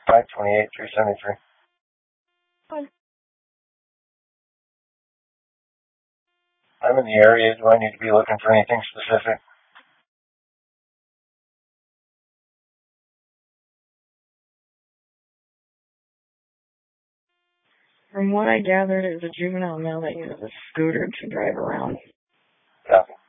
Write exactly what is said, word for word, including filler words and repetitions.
five twenty-eight, three seventy-three. Fine. I'm in the area. Do I need to be looking for anything specific? From what I gathered, it's a juvenile male that uses a scooter to drive around. Copy.